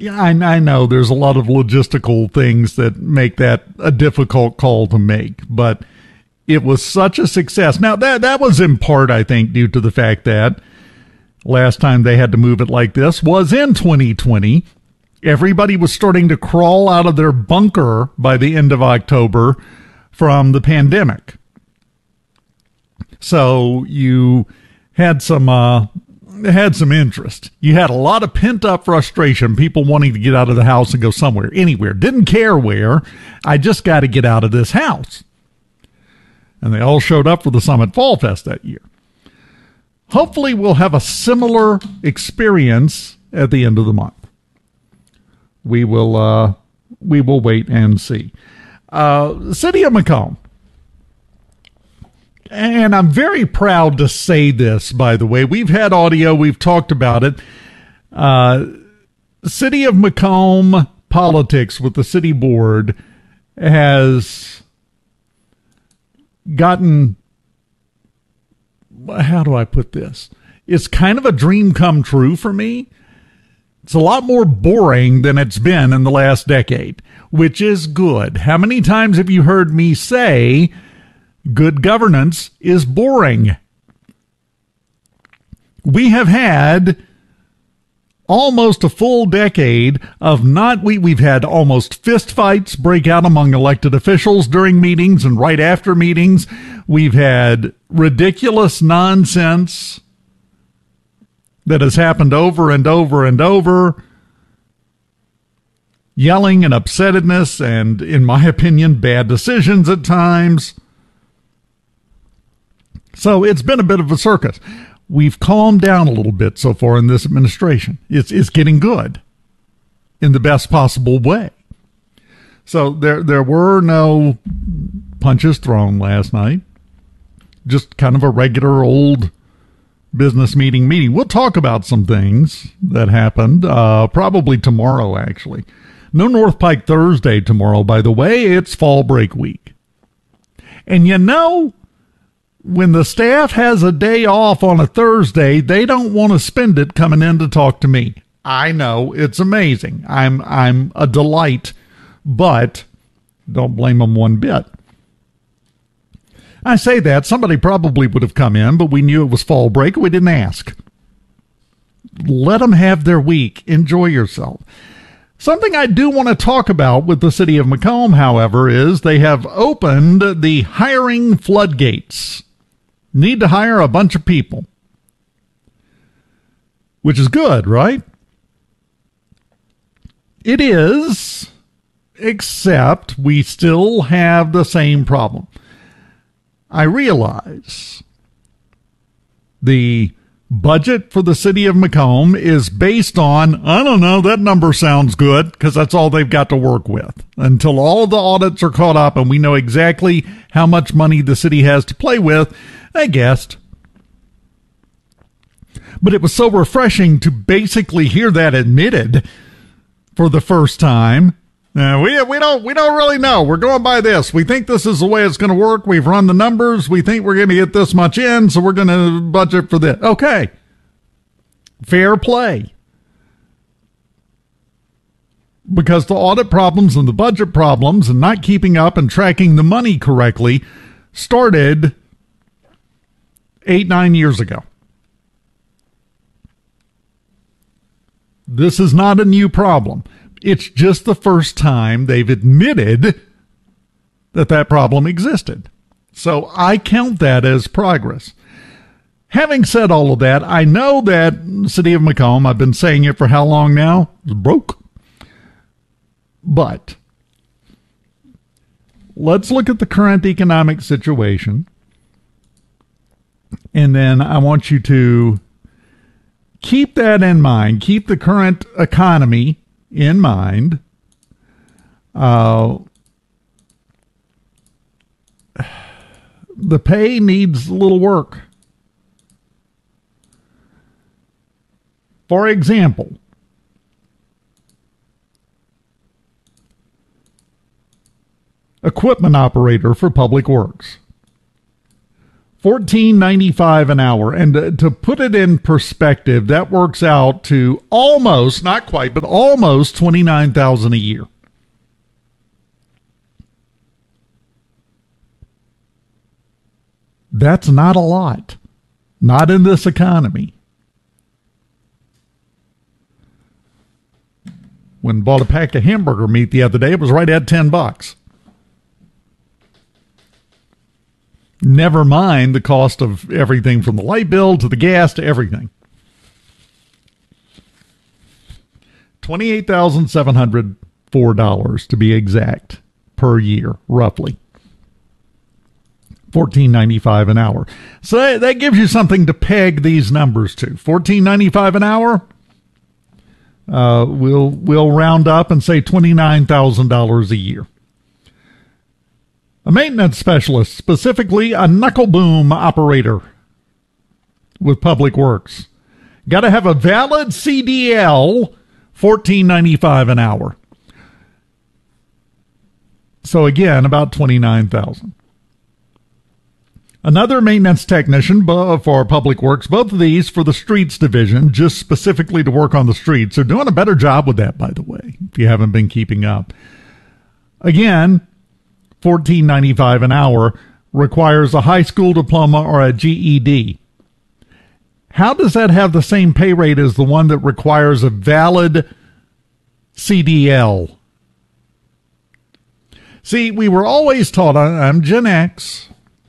Yeah, I know there's a lot of logistical things that make that a difficult call to make, but it was such a success. Now, that was in part, I think, due to the fact that last time they had to move it like this was in 2020. Everybody was starting to crawl out of their bunker by the end of October from the pandemic. So you had some interest. You had a lot of pent-up frustration, people wanting to get out of the house and go somewhere, anywhere. Didn't care where. I just got to get out of this house. And they all showed up for the Summit Fall Fest that year. Hopefully we'll have a similar experience at the end of the month. We will wait and see. City of Macomb. And I'm very proud to say this, by the way. We've had audio. We've talked about it. City of Macomb politics with the city board has gotten, how do I put this? It's kind of a dream come true for me. It's a lot more boring than it's been in the last decade, which is good. How many times have you heard me say good governance is boring? We have had almost a full decade of we've had almost fistfights break out among elected officials during meetings and right after meetings. We've had ridiculous nonsense that has happened over and over and over. Yelling and upsetness and, in my opinion, bad decisions at times. So it's been a bit of a circus. We've calmed down a little bit so far in this administration. It's getting good in the best possible way. So there were no punches thrown last night. Just kind of a regular old business meeting. We'll talk about some things that happened probably tomorrow, actually. No North Pike Thursday tomorrow, by the way. It's fall break week. And you know, when the staff has a day off on a Thursday, they don't want to spend it coming in to talk to me. I know, it's amazing. I'm a delight, but don't blame them one bit. I say that, somebody probably would have come in, but we knew it was fall break. We didn't ask. Let them have their week. Enjoy yourself. Something I do want to talk about with the city of Macomb, however, is they have opened the hiring floodgates. Need to hire a bunch of people, which is good, right? It is, except we still have the same problem. I realize the budget for the city of Macomb is based on, I don't know, that number sounds good, because that's all they've got to work with until all of the audits are caught up and we know exactly how much money the city has to play with. I guessed. But it was so refreshing to basically hear that admitted for the first time. We don't really know. We're going by this. We think this is the way it's going to work. We've run the numbers. We think we're going to get this much in, so we're going to budget for this. Okay. Fair play. Because the audit problems and the budget problems and not keeping up and tracking the money correctly started 8-9 years ago. This is not a new problem. It's just the first time they've admitted that that problem existed. So I count that as progress. Having said all of that, I know that City of Macomb, I've been saying it for how long now? It's broke. But let's look at the current economic situation. And then I want you to keep that in mind. Keep the current economy in mind. The pay needs a little work. For example, equipment operator for Public Works. $14.95 an hour. And to put it in perspective, that works out to almost, not quite, but almost $29,000 a year. That's not a lot. Not in this economy. When bought a pack of hamburger meat the other day, it was right at $10. Never mind the cost of everything from the light bill to the gas to everything. $28,704 to be exact per year, roughly. $14.95 an hour. So that gives you something to peg these numbers to. $14.95 an hour. We'll round up and say $29,000 a year. A maintenance specialist, specifically a knuckle boom operator with Public Works. Got to have a valid CDL, $14.95 an hour. So again, about $29,000. Another maintenance technician for Public Works, both of these for the streets division, just specifically to work on the streets. They're doing a better job with that, by the way, if you haven't been keeping up. Again, $14.95 an hour, requires a high school diploma or a GED. How does that have the same pay rate as the one that requires a valid CDL? See, we were always taught, I'm Gen X,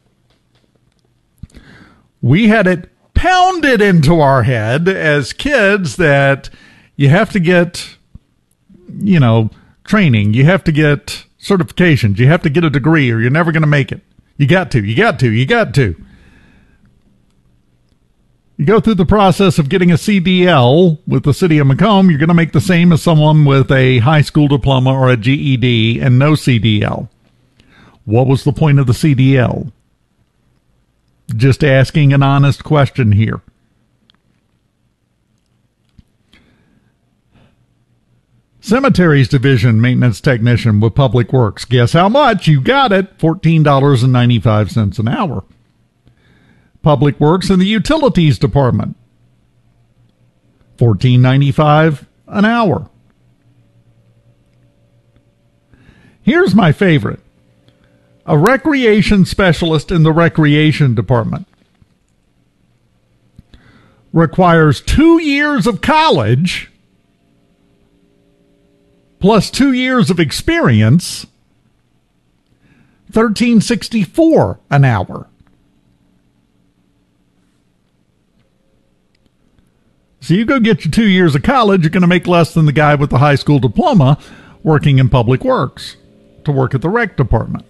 we had it pounded into our head as kids that you have to get, training. You have to get certifications. You have to get a degree or you're never going to make it. You got to. You go through the process of getting a CDL with the city of Macomb, you're going to make the same as someone with a high school diploma or a GED and no CDL. What was the point of the CDL? Just asking an honest question here. Cemeteries Division maintenance technician with Public Works. Guess how much? You got it. $14.95 an hour. Public Works in the Utilities Department. $14.95 an hour. Here's my favorite. A recreation specialist in the Recreation Department. Requires 2 years of college plus 2 years of experience, $13.64 an hour. So you go get your 2 years of college, you're going to make less than the guy with the high school diploma working in Public Works to work at the rec department.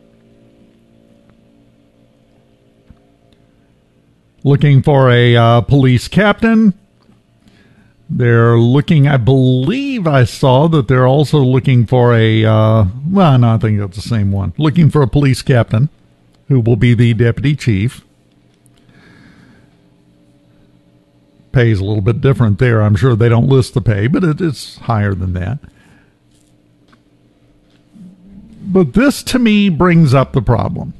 Looking for a police captain. They're looking, I believe I saw that they're also looking for I think that's the same one. Looking for a police captain who will be the deputy chief. Pays a little bit different there. I'm sure they don't list the pay, but it's higher than that. But this, to me, brings up the problem.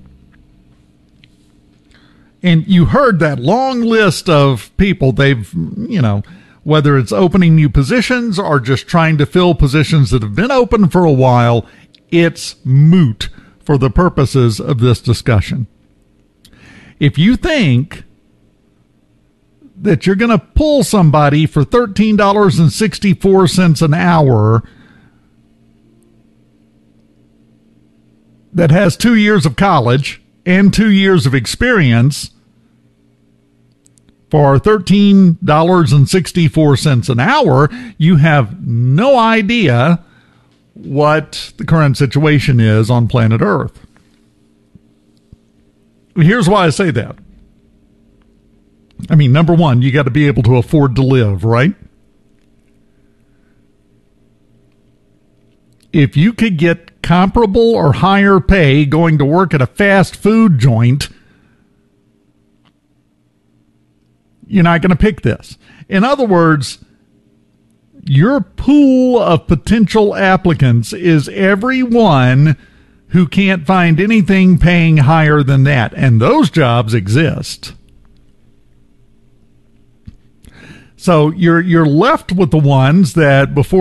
And you heard that long list of people they've, whether it's opening new positions or just trying to fill positions that have been open for a while, it's moot for the purposes of this discussion. If you think that you're going to pull somebody for $13.64 an hour that has 2 years of college and 2 years of experience for $13.64 an hour, you have no idea what the current situation is on planet Earth. Here's why I say that. I mean, number one, you got to be able to afford to live, right? If you could get comparable or higher pay going to work at a fast food joint, you're not going to pick this. In other words, your pool of potential applicants is everyone who can't find anything paying higher than that. And those jobs exist. So you're left with the ones that before